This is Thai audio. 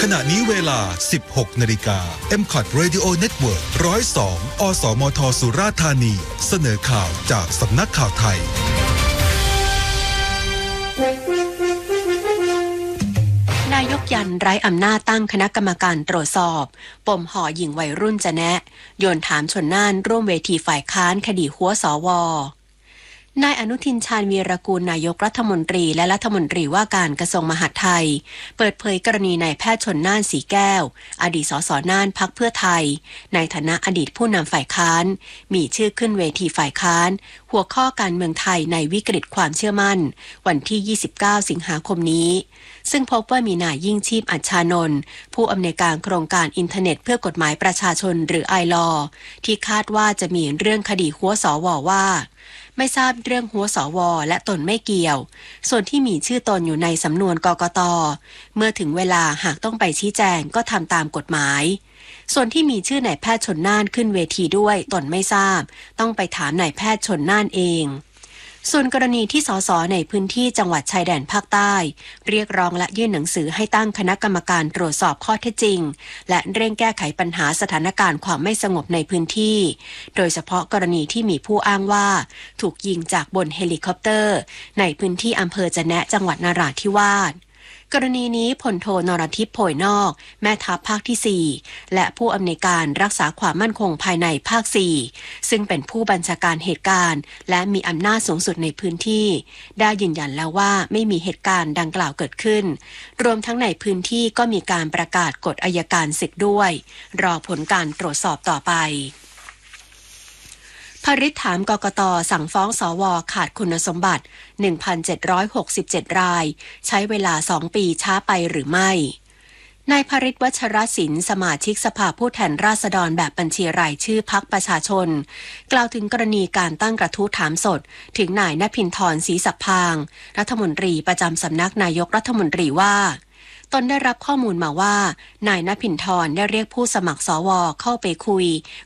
ขณะนี้เวลา 16 นาฬิกา MCOT Radio Network 102 อสมทสุราษฎร์ธานีเสนอข่าวจากสำนักข่าวไทยนายกยันไร้อำนาจตั้งคณะกรรมการตรวจสอบปมห่อหญิงวัยรุ่นจะแนะโยนถามชนน่านร่วมเวทีฝ่ายค้านคดีหัวสวนายอนุทินชาญวีรกูลนายกรัฐมนตรีและรัฐมนตรีว่าการกระทรวงมหาดไทยเปิดเผยกรณีนายแพทย์ชนน่านสีแก้วอดีตสสน่านพรรคเพื่อไทยในฐานะอดีตผู้นำฝ่ายค้านมีชื่อขึ้นเวทีฝ่ายค้านหัวข้อการเมืองไทยในวิกฤตความเชื่อมั่นวันที่ 29 สิงหาคมนี้ซึ่งพบว่ามีนายยิ่งชีพอัชชานนท์ผู้อำนวยการโครงการอินเทอร์เน็ตเพื่อกฎหมายประชาชนหรือไอลอที่คาดว่าจะมีเรื่องคดีหัวสวว่าไม่ทราบเรื่องหัวสวและตนไม่เกี่ยวส่วนที่มีชื่อตนอยู่ในสำนวนกกต.เมื่อถึงเวลาหากต้องไปชี้แจงก็ทำตามกฎหมายส่วนที่มีชื่อนายแพทย์ชลน่านขึ้นเวทีด้วยตนไม่ทราบต้องไปถามนายแพทย์ชลน่านเองส่วนกรณีที่สสในพื้นที่จังหวัดชายแดนภาคใต้เรียกร้องและยื่นหนังสือให้ตั้งคณะกรรมการตรวจสอบข้อเท็จจริงและเร่งแก้ไขปัญหาสถานการณ์ความไม่สงบในพื้นที่โดยเฉพาะกรณีที่มีผู้อ้างว่าถูกยิงจากบนเฮลิคอปเตอร์ในพื้นที่อำเภอจะแนะจังหวัดนราธิวาสกรณีนี้พลโทนรทิพย์โผยนอกแม่ทัพภาคที่ 4และผู้อำนวยการรักษาความมั่นคงภายในภาค 4ซึ่งเป็นผู้บัญชาการเหตุการณ์และมีอำนาจสูงสุดในพื้นที่ได้ยืนยันแล้วว่าไม่มีเหตุการณ์ดังกล่าวเกิดขึ้นรวมทั้งในพื้นที่ก็มีการประกาศกฎอัยการศึกด้วยรอผลการตรวจสอบต่อไปภริษถามกกต.สั่งฟ้องสว.ขาดคุณสมบัติ 1,767 รายใช้เวลา2 ปีช้าไปหรือไม่นายภริษวัชรศิลป์สมาชิกสภาผู้แทนราษฎรแบบบัญชีรายชื่อพรรคประชาชนกล่าวถึงกรณีการตั้งกระทู้ถามสดถึงนายณภินทร์ ศรีสัพพางรัฐมนตรีประจำสำนักนายกรัฐมนตรีว่าตนได้รับข้อมูลมาว่านายณภินทร์ได้เรียกผู้สมัครสว.เข้าไปคุย